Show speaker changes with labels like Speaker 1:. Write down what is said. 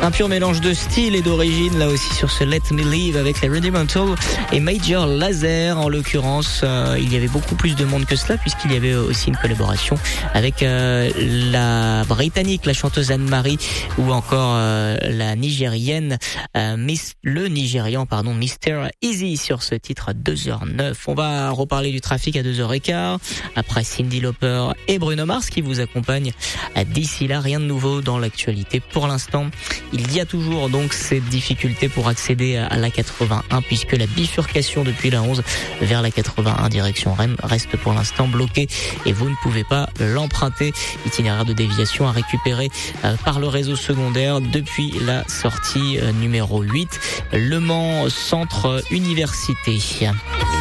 Speaker 1: Un pur mélange de style et d'origine, là aussi sur ce Let Me Live avec les Rudimental et Major Lazer. En l'occurrence, il y avait beaucoup plus de monde que cela puisqu'il y avait aussi une collaboration avec la britannique, la chanteuse Anne-Marie, ou encore la nigérienne, le nigérian, Mr. Easy sur ce titre à 2h09. On va reparler du trafic à 2h15 après Cyndi Lauper et Bruno Mars qui vous accompagnent. D'ici là, rien de nouveau dans l'actualité pour l'instant. Il y a toujours donc ces difficultés pour accéder à la 81 puisque la bifurcation depuis la 11 vers la 81 direction Rennes reste pour l'instant bloquée et vous ne pouvez pas l'emprunter. Itinéraire de déviation à récupérer par le réseau secondaire depuis la sortie numéro 8, Le Mans Centre Université.